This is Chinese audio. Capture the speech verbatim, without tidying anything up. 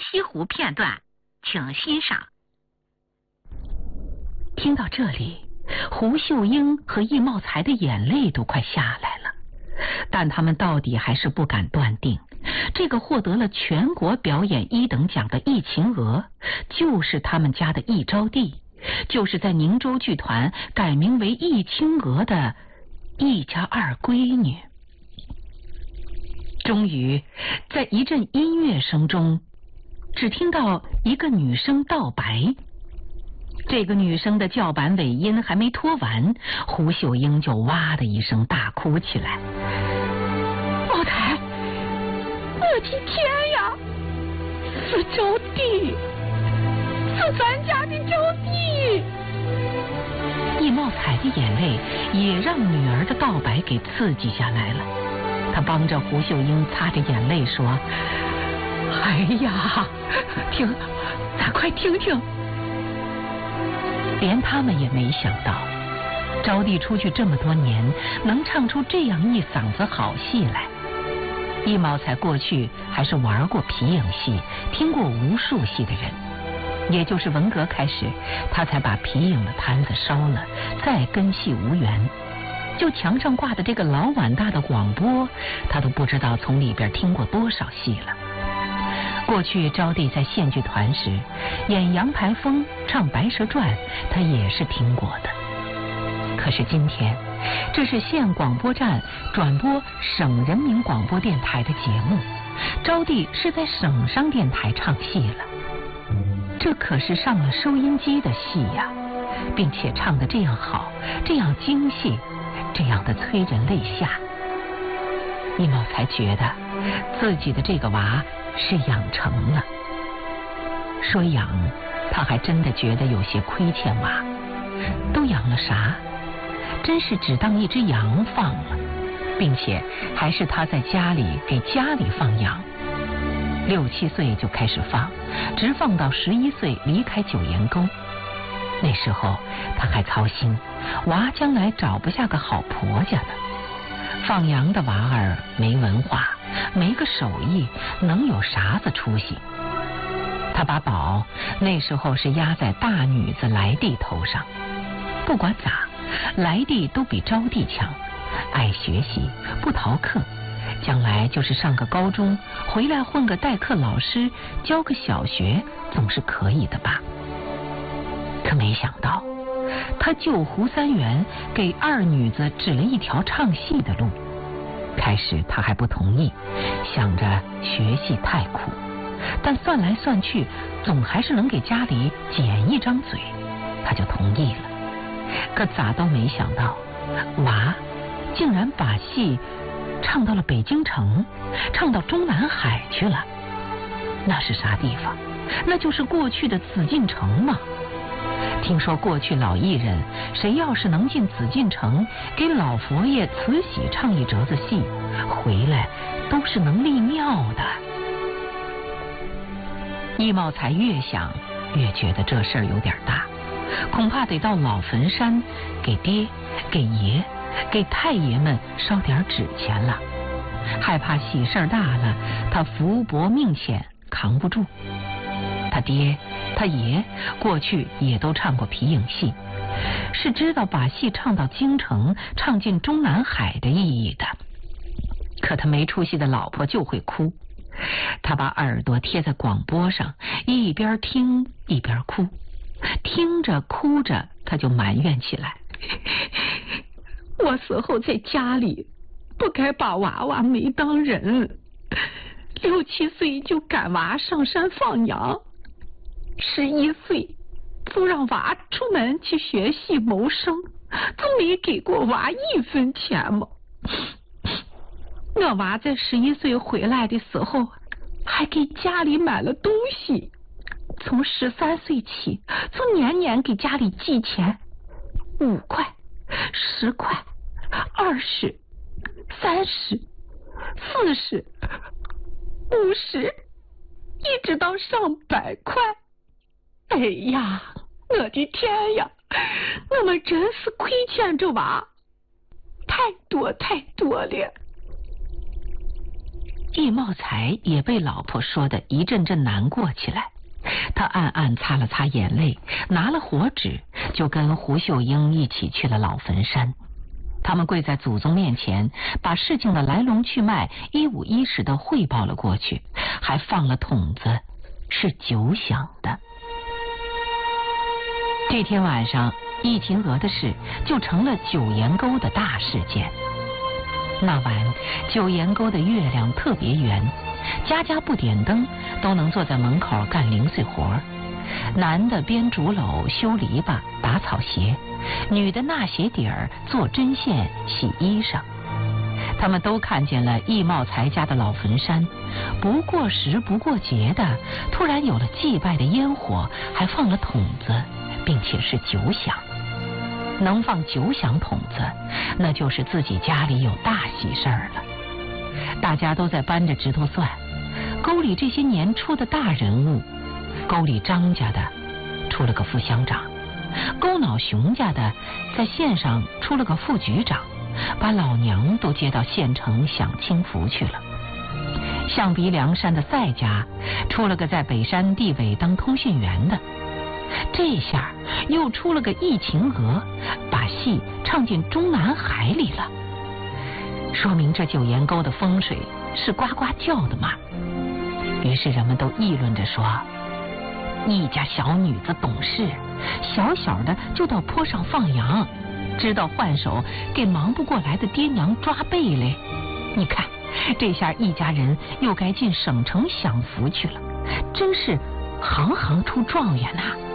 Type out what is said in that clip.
西湖片段，请欣赏。 听到这里，胡秀英和易茂才的眼泪都快下来了，但他们到底还是不敢断定，这个获得了全国表演一等奖的易晴娥，就是他们家的易招娣，就是在宁州剧团改名为易清娥的易家二闺女。终于，在一阵音乐声中，只听到一个女声道白。这个女生的叫板尾音还没拖完，胡秀英就哇的一声大哭起来。 茂才，我的天呀，是招娣，是咱家的招娣！ 易茂才的眼泪也让女儿的道白给刺激下来了，他帮着胡秀英擦着眼泪说：哎呀，听，咱快听听。连他们也没想到，招娣出去这么多年，能唱出这样一嗓子好戏来。易茂才过去还是玩过皮影戏，听过无数戏的人，也就是文革开始，他才把皮影的摊子烧了，再跟戏无缘。就墙上挂的这个老碗大的广播，他都不知道从里边听过多少戏了。过去招娣在县剧团时演杨排风唱白蛇传，他也是听过的。可是今天这是县广播站转播省人民广播电台的节目，招娣是在省商电台唱戏了，这可是上了收音机的戏呀，并且唱得这样好，这样精细，这样的催人泪下。易茂才觉得自己的这个娃是养成了。说养，他还真的觉得有些亏欠娃。都养了啥？真是只当一只羊放了，并且还是他在家里给家里放羊。六七岁就开始放，直放到十一岁离开九岩沟。那时候他还操心娃将来找不下个好婆家呢。放羊的娃儿没文化，没个手艺，能有啥子出息？他把宝那时候是压在大女子来娣头上。不管咋，来娣都比招娣强，爱学习，不逃课，将来就是上个高中，回来混个代课老师，教个小学，总是可以的吧？可没想到，他舅胡三元给二女子指了一条唱戏的路。开始他还不同意，想着学戏太苦，但算来算去总还是能给家里捡一张嘴，他就同意了。可咋都没想到，娃竟然把戏唱到了北京城，唱到中南海去了。那是啥地方？那就是过去的紫禁城嘛。听说过去老艺人，谁要是能进紫禁城给老佛爷慈禧唱一折子戏，回来都是能立庙的。易茂才越想越觉得这事儿有点大，恐怕得到老坟山给爹给爷给太爷们烧点纸钱了，害怕喜事儿大了他福薄命浅扛不住。他爹他爷过去也都唱过皮影戏，是知道把戏唱到京城，唱进中南海的意义的。可他没出息的老婆就会哭，他把耳朵贴在广播上，一边听一边哭，听着哭着他就埋怨起来： 我死后在家里不该把娃娃没当人，六七岁就赶娃上山放羊，十一岁就让娃出门去学戏谋生，都没给过娃一分钱吗？我娃在十一岁回来的时候还给家里买了东西，从十三岁起就年年给家里寄钱，五块、十块、二十、三十、四十、五十，一直到上百块。哎呀，我的天呀，我们真是亏欠这娃太多太多了。 易茂才也被老婆说得一阵阵难过起来，他暗暗擦了擦眼泪，拿了火纸，就跟胡秀英一起去了老坟山。他们跪在祖宗面前，把事情的来龙去脉一五一十地汇报了过去，还放了筒子，是酒响的。这天晚上，易秦娥的事就成了九岩沟的大事件。那晚，九岩沟的月亮特别圆，家家不点灯，都能坐在门口干零碎活。男的编竹篓、修篱笆、打草鞋，女的纳鞋底儿、做针线、洗衣裳。他们都看见了易茂才家的老坟山，不过时不过节的，突然有了祭拜的烟火，还放了筒子，并且是酒响。能放酒响筒子，那就是自己家里有大喜事儿了。大家都在扳着指头算，沟里这些年出的大人物，沟里张家的出了个副乡长，沟脑熊家的在县上出了个副局长，把老娘都接到县城享清福去了。象鼻梁山的赛家出了个在北山地委当通讯员的，这下又出了个易秦娥，把戏唱进中南海里了。说明这九岩沟的风水是呱呱叫的嘛。于是人们都议论着说，易家小女子懂事，小小的就到坡上放羊，知道换手给忙不过来的爹娘抓背嘞。你看这下易家人又该进省城享福去了，真是行行出状元呐、啊。